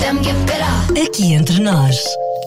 them get better. Aqui entre nós.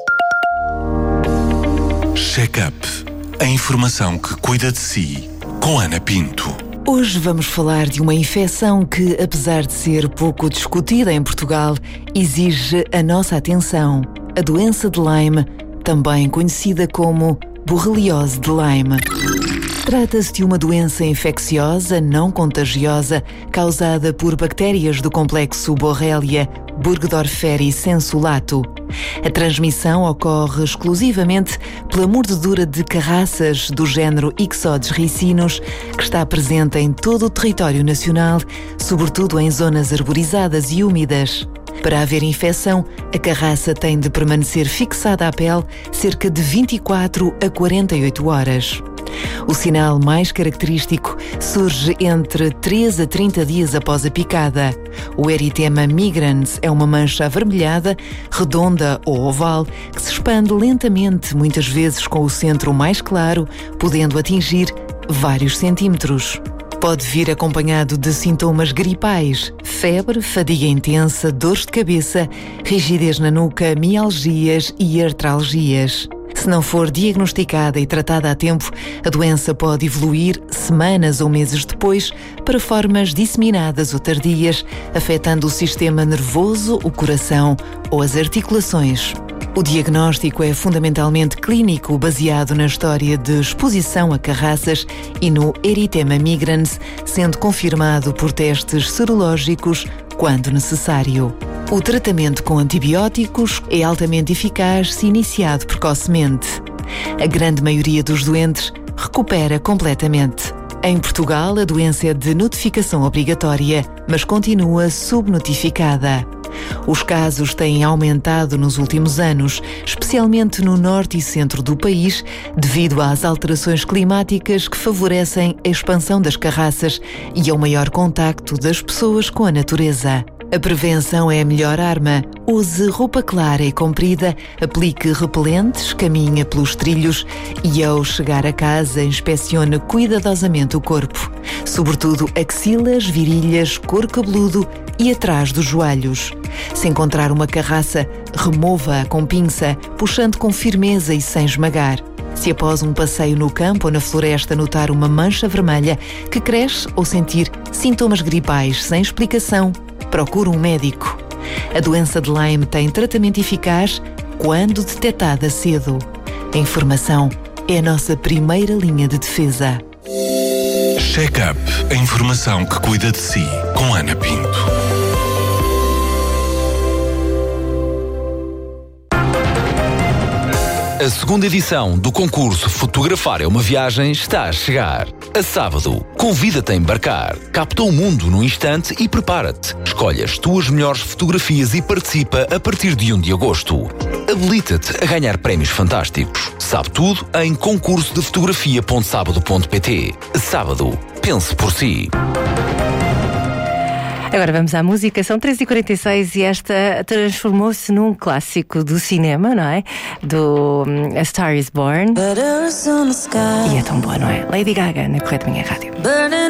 Check-up. A informação que cuida de si, com Ana Pinto. Hoje vamos falar de uma infecção que, apesar de ser pouco discutida em Portugal, exige a nossa atenção. A doença de Lyme, também conhecida como borreliose de Lyme. Trata-se de uma doença infecciosa não contagiosa causada por bactérias do complexo Borrelia burgdorferi sensu-lato. A transmissão ocorre exclusivamente pela mordedura de carraças do género Ixodes ricinus, que está presente em todo o território nacional, sobretudo em zonas arborizadas e úmidas. Para haver infecção, a carraça tem de permanecer fixada à pele cerca de 24 a 48 horas. O sinal mais característico surge entre 3 a 30 dias após a picada. O eritema migrans é uma mancha avermelhada, redonda ou oval, que se expande lentamente, muitas vezes com o centro mais claro, podendo atingir vários centímetros. Pode vir acompanhado de sintomas gripais, febre, fadiga intensa, dores de cabeça, rigidez na nuca, mialgias e artralgias. Se não for diagnosticada e tratada a tempo, a doença pode evoluir semanas ou meses depois para formas disseminadas ou tardias, afetando o sistema nervoso, o coração ou as articulações. O diagnóstico é fundamentalmente clínico, baseado na história de exposição a carraças e no eritema migrans, sendo confirmado por testes serológicos quando necessário. O tratamento com antibióticos é altamente eficaz se iniciado precocemente. A grande maioria dos doentes recupera completamente. Em Portugal, a doença é de notificação obrigatória, mas continua subnotificada. Os casos têm aumentado nos últimos anos, especialmente no norte e centro do país, devido às alterações climáticas que favorecem a expansão das carraças e ao maior contacto das pessoas com a natureza. A prevenção é a melhor arma. Use roupa clara e comprida, aplique repelentes, caminhe pelos trilhos e, ao chegar a casa, inspecione cuidadosamente o corpo, sobretudo axilas, virilhas, couro cabeludo e atrás dos joelhos. Se encontrar uma carraça, remova-a com pinça, puxando com firmeza e sem esmagar. Se após um passeio no campo ou na floresta notar uma mancha vermelha que cresce ou sentir sintomas gripais sem explicação, procure um médico. A doença de Lyme tem tratamento eficaz quando detectada cedo. A informação é a nossa primeira linha de defesa. Check-up. A informação que cuida de si, com Ana Pinto. A segunda edição do concurso Fotografar é uma Viagem está a chegar. A sábado, convida-te a embarcar. Capta o mundo num instante e prepara-te. Escolhe as tuas melhores fotografias e participa a partir de 1 de agosto. Habilita-te a ganhar prémios fantásticos. Sabe tudo em concursodefotografia.sábado.pt. Sábado, pense por si. Agora vamos à música, são 3h46 e esta transformou-se num clássico do cinema, não é? Do A Star Is Born. E é tão boa, não é? Lady Gaga, na Correio da Minha Rádio.